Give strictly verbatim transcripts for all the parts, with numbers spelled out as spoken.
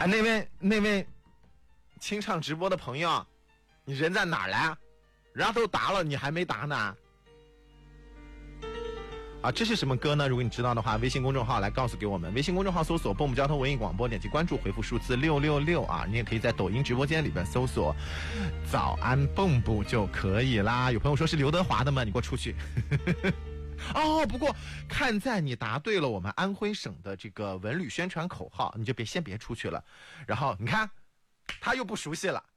啊，那位那位清唱直播的朋友，你人在哪儿来？人家都答了，你还没答呢。啊，这是什么歌呢？如果你知道的话，微信公众号来告诉给我们。微信公众号搜索“蹦蹦交通文艺广播”，点击关注，回复数字六六六啊。你也可以在抖音直播间里边搜索“早安蹦蹦”就可以啦。有朋友说是刘德华的吗？你给我出去。哦，不过看在你答对了我们安徽省的这个文旅宣传口号，你就别先别出去了。然后你看，他又不熟悉了，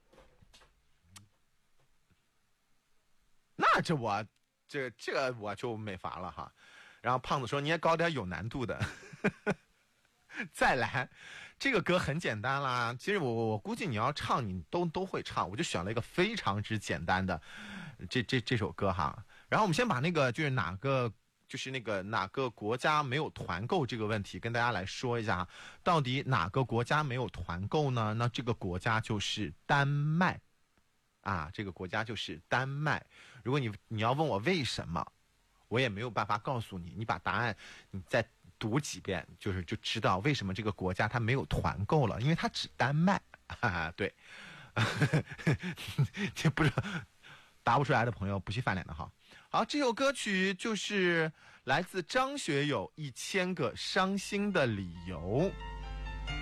那这我这这个我就没法了哈。然后胖子说你也搞点有难度的。再来，这个歌很简单啦。其实我我估计你要唱，你都都会唱。我就选了一个非常之简单的这这这首歌哈。然后我们先把那个就是哪个就是那个哪个国家没有团购这个问题跟大家来说一下，到底哪个国家没有团购呢？那这个国家就是丹麦啊，这个国家就是丹麦。如果你你要问我为什么，我也没有办法告诉你，你把答案你再读几遍，就是就知道为什么这个国家它没有团购了，因为它指丹麦。哈哈，对，这不是答不出来的朋友不许翻脸的哈。好，这首歌曲就是来自张学友《一千个伤心的理由》。